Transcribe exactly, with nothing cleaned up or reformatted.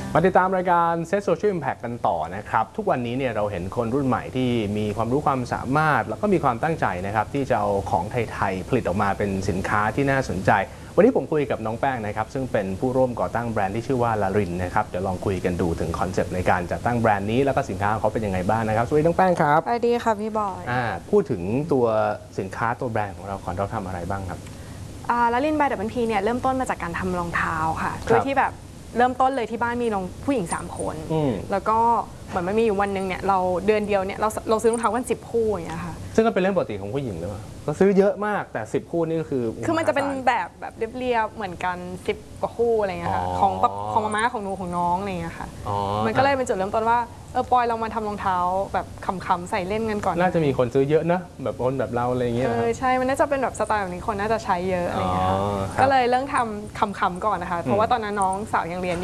มาติดตามรายการ Set Social Impact กันต่อนะครับทุกวันนี้เนี่ยเราเห็นคนรุ่นใหม่ที่มีความรู้ความสามารถแล้วก็มีความตั้งใจนะครับที่จะเอาของไทยๆผลิตออกมาเป็นสินค้าที่น่าสนใจวันนี้ผมคุยกับน้องแป้งนะครับซึ่งเป็นผู้ร่วมก่อตั้งแบรนด์ที่ชื่อว่าลารินนะครับเดี๋ยวลองคุยกันดูถึงคอนเซปต์ในการจัดตั้งแบรนด์นี้แล้วก็สินค้าของเขาเป็นยังไงบ้างนะครับสวัสดีน้องแป้งครับสวัสดีค่ะพี่บอยอ่าพูดถึงตัวสินค้าตัวแบรนด์ของเราก่อนเราทำอะไรบ้างครับอ่าแล้วลินบายดับเบิลพีเนี่ยเริ่มต้นมาจากการทำรองเท้าค่ะโดยที่แบบเริ่มต้นเลยที่บ้านมีน้องผู้หญิงสามคน แล้วก็เหมือนมันมีอยู่วันหนึ่งเนี่ยเราเดือนเดียวเนี่ยเราเราซื้อรองเท้ากันสิบคู่อย่างเงี้ยค่ะซึ่งก็เป็นเรื่องปกติของผู้หญิงหรือเปล่าก็ซื้อเยอะมากแต่สิบคู่นี่ก็คือคือมันจะเป็นแบบแบบเรียบๆเหมือนกันสิบกว่าคู่อะไรเงี้ยค่ะของของมาม่าของหนูของน้องอะไรเงี้ยค่ะมันก็เลยเป็นจุดเริ่มต้นว่าเออปอยเรามาทำรองเท้าแบบขำๆใส่เล่นกันก่อนน่าจะมีคนซื้อเยอะนะแบบคนแบบเราอะไรเงี้ยเออใช่มันน่าจะเป็นแบบสไตล์แบบนี้คนน่าจะใช้เยอะอะไรเงี้ยค่ะก็เลยเริ่มทำขำๆก่อนนะคะเพราะว่าตอนนั้นน้องสาวยังเรียน